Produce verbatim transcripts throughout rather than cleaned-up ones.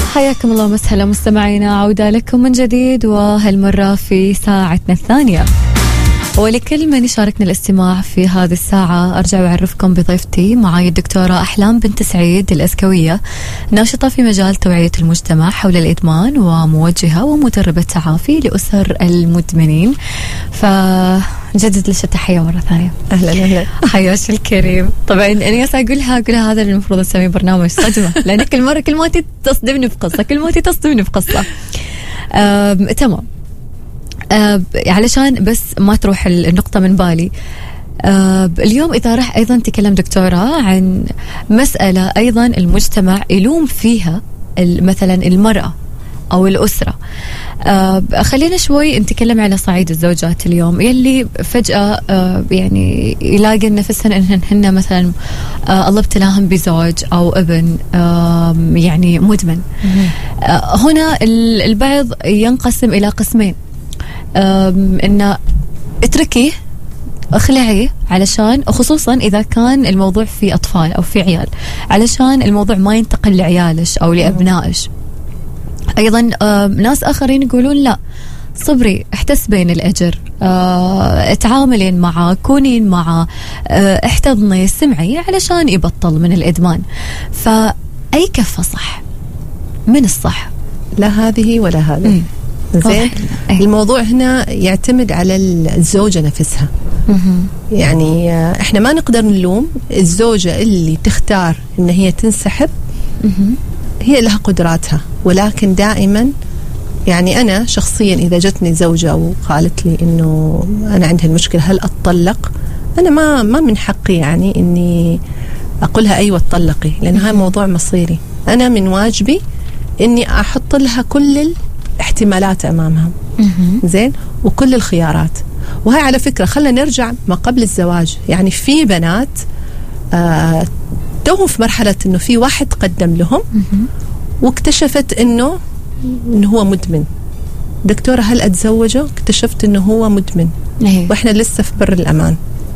حياكم الله ومسهلا مستمعينا، عودة لكم من جديد وهالمرة في ساعتنا الثانية. ولكل من يشاركنا الاستماع في هذه الساعة أرجع وأعرفكم بضيفتي. معاي الدكتورة أحلام بنت سعيد الأسكوية، ناشطة في مجال توعية المجتمع حول الإدمان وموجهة ومدربة تعافي لأسر المدمنين. فجدد لك التحية مرة ثانية. أهلا أهلا. حياش الكريم. طبعا أنا أقولها أقولها هذا المفروض أسميه برنامج صدمة، لأن كل مرة كل ما تصدمني بقصة كل ما تصدمني بقصة. تمام. آه علشان بس ما تروح النقطة من بالي. آه اليوم إذا راح أيضا تكلم دكتورة عن مسألة أيضا المجتمع يلوم فيها مثلا المرأة أو الأسرة. آه خلينا شوي نتكلم على صعيد الزوجات اليوم يلي فجأة آه يعني يلاقي نفسهن إنهن هن مثلا آه الله ابتلاهم بزوج أو ابن آه يعني مدمن. آه هنا البعض ينقسم إلى قسمين، إنه اتركيه اخلعيه علشان، خصوصا إذا كان الموضوع في أطفال أو في عيال، علشان الموضوع ما ينتقل لعيالش أو لأبنائش. أيضا ناس آخرين يقولون لا، صبري، احتسبين الأجر، اه تعاملين معه، كونين معه، اه احتضني، سمعي علشان يبطل من الإدمان. فأي كفة صح؟ من الصح؟ لا هذه ولا هذا. زين. الموضوع هنا يعتمد على الزوجة نفسها. يعني احنا ما نقدر نلوم الزوجة اللي تختار ان هي تنسحب، هي لها قدراتها، ولكن دائما يعني انا شخصيا اذا جتني زوجة وقالت لي انه انا عندي المشكلة هل اتطلق، انا ما ما من حقي يعني اني اقولها ايوه اتطلقي، لان هاي موضوع مصيري. انا من واجبي اني احط لها كل احتمالات أمامها. زين. وكل الخيارات. وهي على فكرة خلنا نرجع ما قبل الزواج. يعني في بنات آه توهم في مرحلة إنه في واحد قدم لهم واكتشفت إنه إنه هو مدمن. دكتورة هل أتزوجه؟ اكتشفت إنه هو مدمن وإحنا لسه في بر الأمان.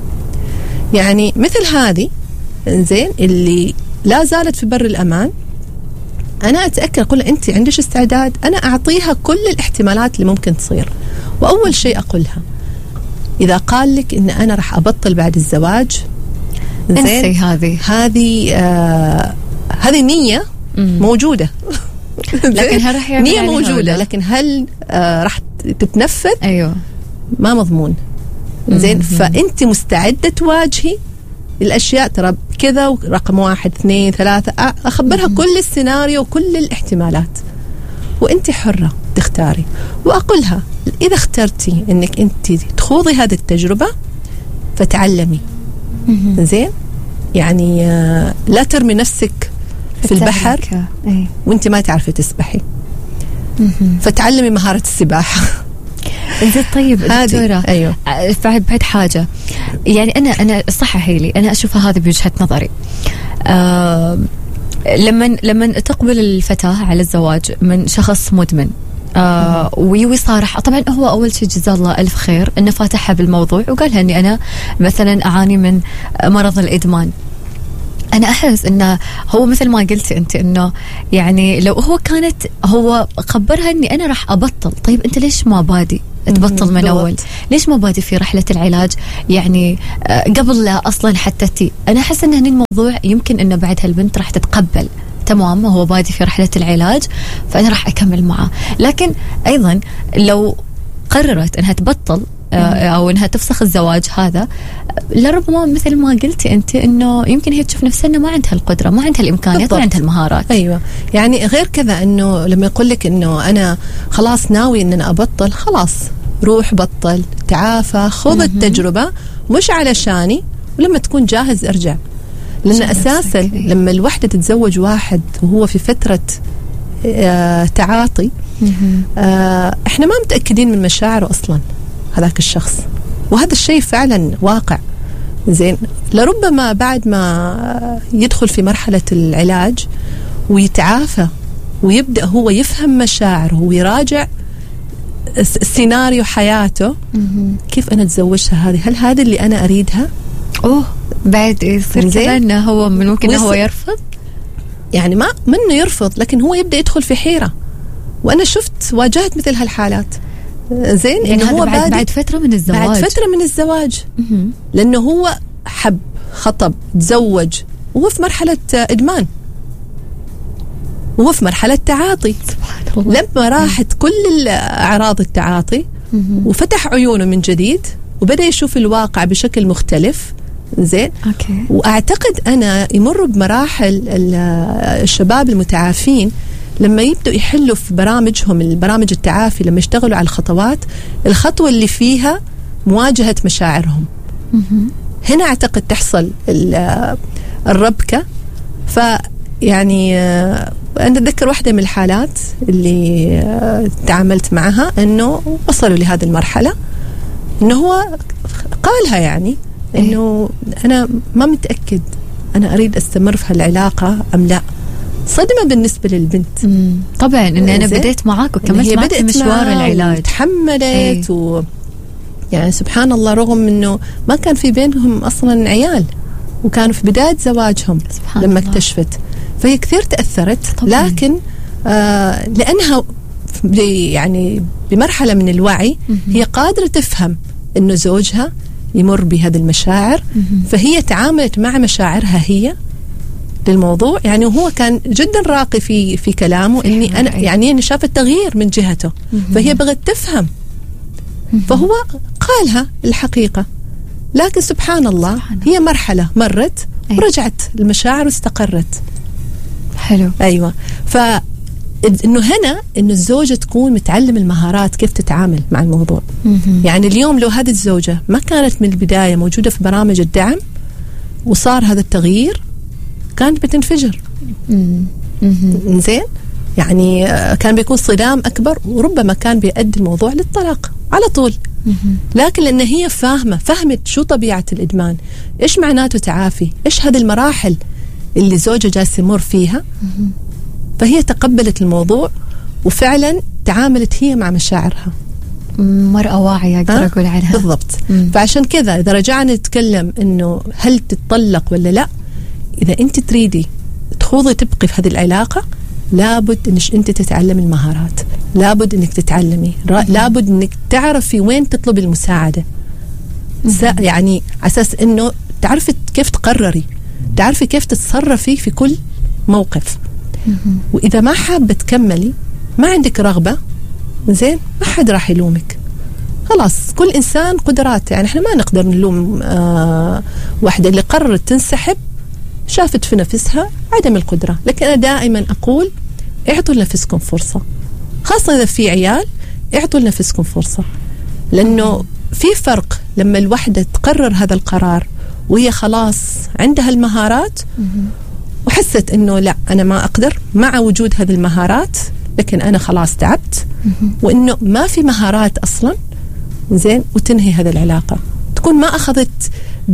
يعني مثل هذه زين اللي لا زالت في بر الأمان، أنا أتأكد أقول أنت عندك استعداد، أنا أعطيها كل الاحتمالات اللي ممكن تصير. وأول شيء أقولها إذا قال لك إن أنا رح أبطل بعد الزواج، انسي هذه هذه آه هذه نية مم. موجودة. لكن هل رح نية موجودة، لكن هل آه رح تتنفذ؟ أيوة ما مضمون. زين. فأنت مستعدة تواجهي الأشياء، ترى كذا ورقم واحد اثنين ثلاثة، أخبرها م- كل السيناريو وكل الاحتمالات، وأنت حرة تختاري. وأقولها إذا اخترتي أنك أنت تخوضي هذه التجربة فتعلمي. م- زين. يعني لا ترمي نفسك في البحر أي. وأنت ما تعرفي تسبحي. م- فتعلمي مهارة السباحة. انزين. طيب دكتورة، أيوه. بعد بعد حاجة، يعني أنا أنا صححي لي، أنا أشوفها هذه بوجهة نظري. آه لما لما تقبل الفتاة على الزواج من شخص مدمن آه ويوي صارح، طبعا هو أول شيء جزاه الله ألف خير إنه فاتحها بالموضوع وقالها إني أنا مثلا أعاني من مرض الإدمان. أنا أحس إنه هو مثل ما قلتي أنت، إنه يعني لو هو كانت هو خبرها إني أنا راح أبطل، طيب أنت ليش ما بادي تبطل من أول؟ ليش ما بادي في رحلة العلاج يعني قبل لا أصلا حتى تي؟ أنا أحس إن هني الموضوع يمكن إنه بعد هالبنت راح تتقبل تمام، هو بادي في رحلة العلاج فأنا راح أكمل معه. لكن أيضا لو قررت إنها تبطل أو إنها تفسخ الزواج هذا، لربما مثل ما قلتي أنت إنه يمكن هي تشوف نفسها إنه ما عندها القدرة، ما عندها الإمكانيات، ما عندها المهارات. أيوة. يعني غير كذا إنه لما يقول لك إنه أنا خلاص ناوي إن أنا أبطل، خلاص روح بطل، تعافى، خذ التجربة، مش علشاني، ولما تكون جاهز أرجع. لأن أساسا لما الوحدة تتزوج واحد وهو في فترة آه تعاطي، آه إحنا ما متأكدين من مشاعره أصلا هذاك الشخص، وهذا الشيء فعلا واقع. زين. لربما بعد ما يدخل في مرحلة العلاج ويتعافى ويبدأ هو يفهم مشاعره ويراجع سيناريو حياته، كيف أنا أتزوجها هذه؟ هل هذا اللي أنا أريدها؟ أوه بعد يصير كذا إنه هو ممكن إنه هو يرفض. يعني ما منه يرفض، لكن هو يبدأ يدخل في حيرة. وأنا شفت واجهت مثل هالحالات. زين، يعني هو بعد, بعد فترة من الزواج بعد فترة من الزواج لأنه هو حب، خطب، تزوج، وهو في مرحلة إدمان، وهو في مرحلة تعاطي. سبحان الله. لما راحت كل أعراض التعاطي وفتح عيونه من جديد وبدأ يشوف الواقع بشكل مختلف. زين، أوكي. وأعتقد أنا يمر بمراحل الشباب المتعافين لما يبدأوا يحلوا في برامجهم، البرامج التعافي، لما يشتغلوا على الخطوات، الخطوة اللي فيها مواجهة مشاعرهم، هنا أعتقد تحصل الربكة. فيعني أنا أتذكر واحدة من الحالات اللي تعاملت معها أنه وصلوا لهذه المرحلة، أنه هو قالها يعني أنه أنا ما متأكد أنا أريد أستمر في هالعلاقة أم لا. صدمة بالنسبة للبنت. مم. طبعا إن أنا بديت معاك وكملت معاك مشوار العلاج، تحملت ايه. و يعني سبحان الله، رغم إنه ما كان في بينهم أصلا عيال وكانوا في بداية زواجهم لما الله. اكتشفت، فهي كثير تأثرت طبعاً. لكن آه لأنها يعني بمرحلة من الوعي م-م. هي قادرة تفهم إنه زوجها يمر بهذه المشاعر، م-م. فهي تعاملت مع مشاعرها هي للموضوع. يعني وهو كان جدا راقي في في كلامه، إني أنا يعني أنا شافت تغيير من جهته، م-م. فهي بغت تفهم، م-م. فهو قالها الحقيقة. لكن سبحان الله، سبحان هي مرحلة مرت ورجعت المشاعر واستقرت. حلو. أيوة. فإنه هنا إنه الزوجة تكون متعلم المهارات كيف تتعامل مع الموضوع. م-م. يعني اليوم لو هذه الزوجة ما كانت من البداية موجودة في برامج الدعم وصار هذا التغيير، كانت بتنفجر. زين، يعني كان بيكون صدام أكبر، وربما كان بيؤدي الموضوع للطلاق على طول. لكن لأن هي فاهمة، فهمت شو طبيعة الإدمان، إيش معناته تعافي، إيش هذه المراحل اللي زوجها جالس يمر فيها، فهي تقبلت الموضوع وفعلا تعاملت هي مع مشاعرها. مرأة واعية أقدر أقول عنها. بالضبط. مم. فعشان كذا إذا رجعنا نتكلم إنه هل تتطلق ولا لا، إذا أنت تريدي تخوضي تبقي في هذه العلاقة، لابد إنك أنت تتعلمي المهارات، لابد إنك تتعلمي، لابد إنك تعرفي وين تطلبي المساعدة، يعني على أساس إنه تعرفي كيف تقرري، تعرفي كيف تتصرفي في كل موقف. وإذا ما حابة تكملي، ما عندك رغبة، زين، ما حد راح يلومك. خلاص، كل إنسان قدرات، يعني إحنا ما نقدر نلوم آه واحدة اللي قررت تنسحب، شافت في نفسها عدم القدرة. لكن أنا دائما أقول اعطوا لنفسكم فرصة، خاصة إذا في عيال، اعطوا لنفسكم فرصة، لأنه في فرق لما الوحدة تقرر هذا القرار وهي خلاص عندها المهارات وحست إنه لا أنا ما أقدر مع وجود هذه المهارات، لكن أنا خلاص تعبت، وإنه ما في مهارات أصلا، زين، وتنهي هذه العلاقة، تكون ما أخذت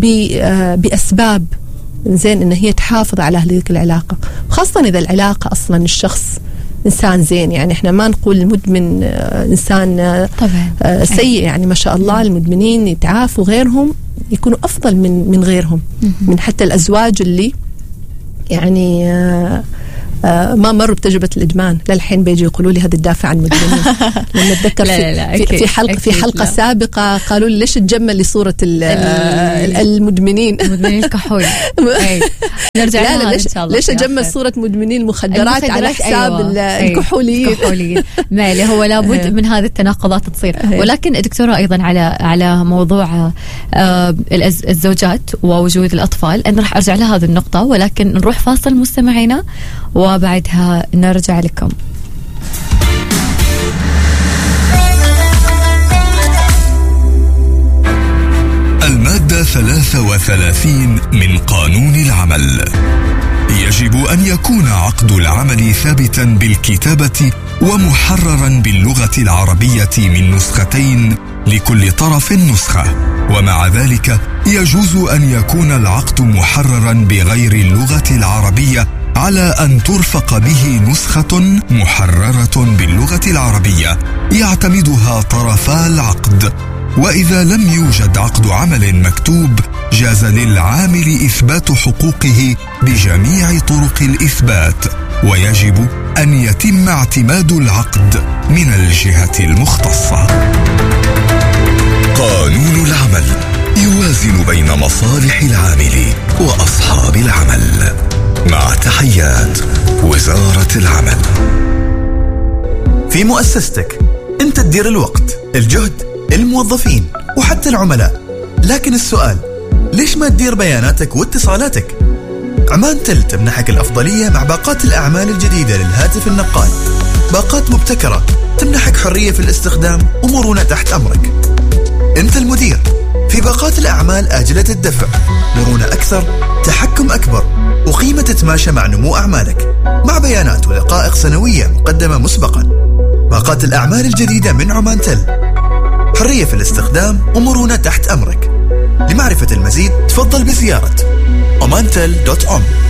بأسباب، زين، إن هي تحافظ على هذه العلاقة، خاصة إذا العلاقة أصلا الشخص إنسان زين. يعني إحنا ما نقول المدمن إنسان طبعا سيء، يعني ما شاء الله المدمنين يتعافوا، غيرهم يكونوا أفضل من من غيرهم، من حتى الأزواج اللي يعني آه آه ما مروا بتجربة الإدمان للحين بيجي يقولوا لي هذا الدافع عن المدمنين. لما أتذكر في, لا لا في, في حلقة في حلقة لا. سابقة قالوا لي ليش تجمل لصورة المدمنين المدمنين الكحول. نرجع لا لا ليش, ليش أجمل صورة مدمنين المخدرات على حساب أيوة. الكحوليين. ما اللي هو لابد من هذه التناقضات تصير. ولكن دكتورة أيضا على على موضوع آه الزوجات ووجود الأطفال، أنا راح أرجع لهذه النقطة، ولكن نروح فاصل مستمعينا وبعدها نرجع لكم. المادة ثلاثة وثلاثين من قانون العمل: يجب أن يكون عقد العمل ثابتا بالكتابة ومحررا باللغة العربية من نسختين لكل طرف نسخة، ومع ذلك يجوز أن يكون العقد محررا بغير اللغة العربية على أن ترفق به نسخة محررة باللغة العربية يعتمدها طرفا العقد. وإذا لم يوجد عقد عمل مكتوب جاز للعامل إثبات حقوقه بجميع طرق الإثبات، ويجب أن يتم اعتماد العقد من الجهة المختصة. قانون العمل يوازن بين مصالح العامل وأصحاب العمل. مع تحيات وزارة العمل. في مؤسستك أنت تدير الوقت، الجهد، الموظفين وحتى العملاء، لكن السؤال ليش ما تدير بياناتك واتصالاتك؟ عمان تل تمنحك الأفضلية مع باقات الأعمال الجديدة للهاتف النقال. باقات مبتكرة تمنحك حرية في الاستخدام ومرونة تحت أمرك. أنت المدير في باقات الأعمال آجلة الدفع، مرونة أكثر، تحكم أكبر، وقيمة تتماشى مع نمو أعمالك، مع بيانات ودقائق سنوية مقدمة مسبقا. باقات الأعمال الجديدة من عمان تل، حرية في الاستخدام ومرونة تحت أمرك. لمعرفة المزيد تفضل بزيارة عمان تل دوت أم.